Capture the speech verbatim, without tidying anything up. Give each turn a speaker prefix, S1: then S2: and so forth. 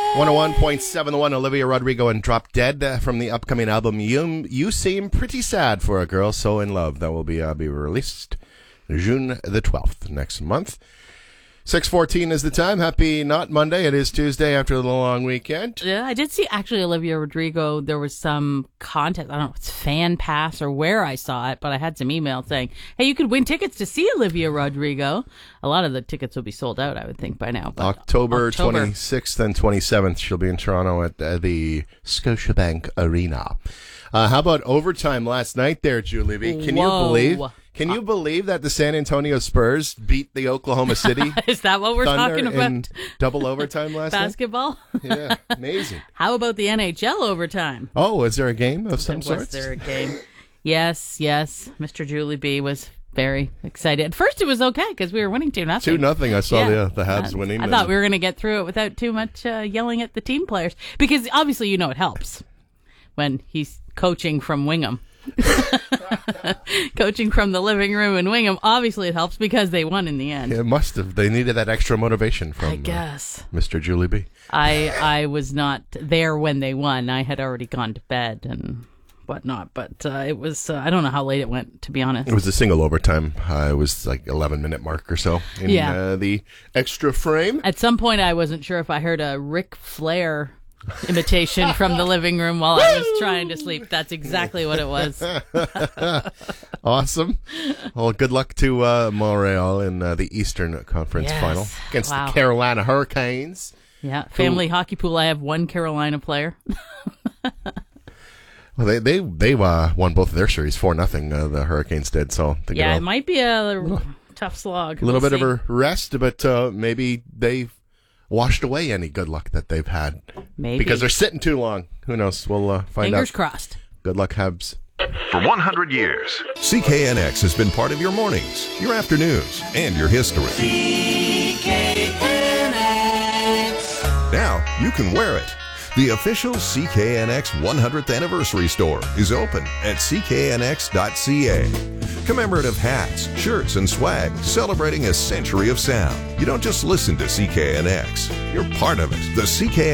S1: one oh one point seven The One, Olivia Rodrigo and Drop Dead uh, from the upcoming album You You Seem Pretty Sad for a Girl So in Love. That will be uh, be released June the twelfth next month. six fourteen is the time. Happy not Monday. It is Tuesday after the long weekend.
S2: Yeah, I did see actually Olivia Rodrigo. There was some contest. I don't know if it's Fan Pass or where I saw it, but I had some emails saying, hey, you could win tickets to see Olivia Rodrigo. A lot of the tickets will be sold out, I would think, by now. But
S1: October,
S2: October.
S1: twenty-sixth and twenty-seventh, she'll be in Toronto at uh, the Scotiabank Arena. Uh, how about overtime last night there, Julie B? Can
S2: Whoa.
S1: you believe? Can you believe that the San Antonio Spurs beat the Oklahoma City
S2: Is that what we're
S1: Thunder
S2: talking about?
S1: in double overtime last
S2: Basketball?
S1: night? Yeah, amazing.
S2: How about the N H L overtime?
S1: Oh, is there a game of some sort?
S2: Was there a game? Yes, yes. Mister Julie B was very excited. At first, it was okay because we were winning two nothing.
S1: Two nothing. I saw
S2: Yeah.
S1: the the Habs
S2: Uh,
S1: winning.
S2: I thought we were going to get through it without too much uh, yelling at the team players because obviously, you know, it helps when he's coaching from Wingham. Coaching from the living room in Wingham, obviously it helps because they won in the end.
S1: It must have. They needed that extra motivation from
S2: I guess.
S1: uh, Mister Julie B.
S2: I I was not there when they won. I had already gone to bed and whatnot, but uh, it was, uh, I don't know how late it went, to be honest.
S1: It was a single overtime. Uh, it was like eleven minute mark or so in
S2: Yeah.
S1: uh, the extra frame.
S2: At some point, I wasn't sure if I heard a Ric Flair imitation from the living room while I was trying to sleep. That's exactly what it was.
S1: Awesome. Well, good luck to uh, Montreal in uh, the Eastern Conference
S2: Yes.
S1: Final against
S2: Wow.
S1: the Carolina Hurricanes.
S2: Yeah, family hockey pool. I have one Carolina player.
S1: Well, they they they uh, won both of their series four nothing. Uh, the Hurricanes did, so they
S2: Yeah,
S1: get
S2: it might be a tough slog.
S1: a little
S2: We'll
S1: bit
S2: see.
S1: of a rest, but uh, maybe they've washed away any good luck that they've had.
S2: Maybe.
S1: Because they're sitting too long. Who knows? We'll uh, find
S2: Fingers
S1: out.
S2: crossed.
S1: Good luck, Habs.
S3: For one hundred years,
S4: C K N X has been part of your mornings, your afternoons, and your history.
S5: C K N X.
S4: Now you can wear it. The official C K N X one hundredth anniversary store is open at c k n x dot c a. Commemorative hats, shirts, and swag celebrating a century of sound. You don't just listen to C K N X, you're part of it. The C K